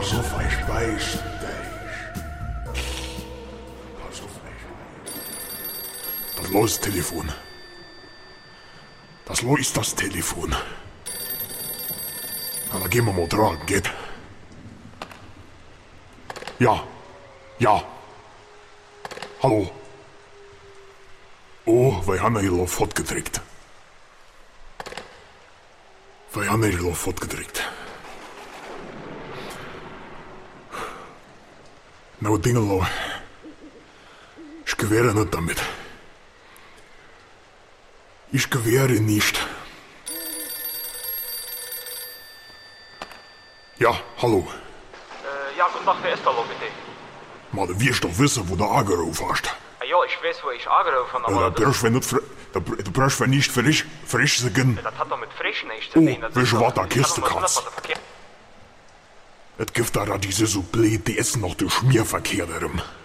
Pass auf, ich beiß dich. Pass auf, Das los Telefon. Das lo ist das Telefon. Na, da gehen wir mal dran, geht. Ja. Ja. Hallo. Oh, wij haben hier al fortgedruckt. Wij haben hier al fortgedruckt. Nou, Dingelo. Ich gewehre nicht damit. Ich gewehre nicht. Ja, hallo. Ja, guten Tag, wer ist da noch bitte? Maar du wirst doch wissen, wo du angerufen hast. Ja, ich weiß, wo ich angerufen habe, aber... Du brauchst nicht frisch sagen. Das hat doch mit frisch nichts zu tun. Weißt du was, da kriegst du kannst. Es gibt da diese so blöd, die essen noch den Schmierverkehr darum.